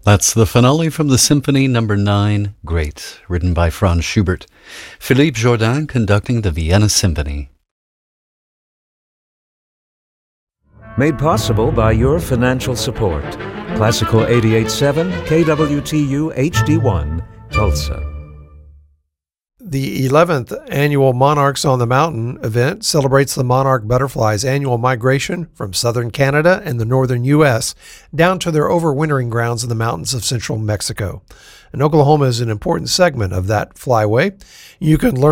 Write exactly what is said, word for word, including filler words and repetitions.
That's the finale from the Symphony Number nine, Great, written by Franz Schubert. Philippe Jordan conducting the Vienna Symphony. Made possible by your financial support. Classical eighty-eight point seven, K W T U H D one, Tulsa. The eleventh annual Monarchs on the Mountain event celebrates the monarch butterfly's annual migration from southern Canada and the northern U S down to their overwintering grounds in the mountains of central Mexico. And Oklahoma is an important segment of that flyway. You can learn